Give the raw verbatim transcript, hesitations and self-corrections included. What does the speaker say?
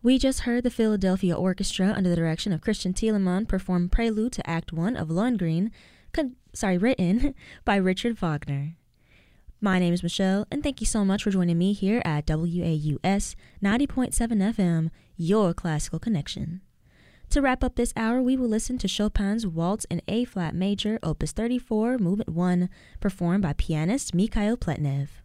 We just heard the Philadelphia Orchestra under the direction of Christian Thielemann perform Prelude to Act one of Lohengrin, con- sorry, written by Richard Wagner. My name is Michelle, and thank you so much for joining me here at W A U S ninety point seven F M, your classical connection. To wrap up this hour, we will listen to Chopin's Waltz in A-flat major, opus thirty-four, movement one, performed by pianist Mikhail Pletnev.